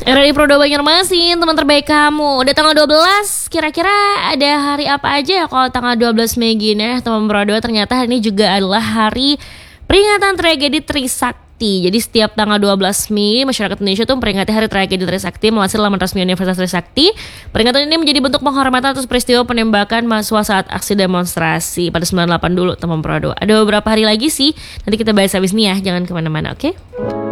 RRI Prodo Banjarmasin, teman terbaik kamu. Udah tanggal 12, kira-kira ada hari apa aja ya kalau tanggal 12 Mei gini teman Prodo? Ternyata hari ini juga adalah hari peringatan tragedi Trisakti. Jadi setiap tanggal 12 Mei masyarakat Indonesia tuh memperingati hari tragedi Trisakti melansir laman resmi Universitas Trisakti. Peringatan ini menjadi bentuk penghormatan atas peristiwa penembakan mahasiswa saat aksi demonstrasi pada 98 dulu teman Prodo. Ada beberapa hari lagi sih, nanti kita bahas habis nih ya, jangan kemana-mana, oke?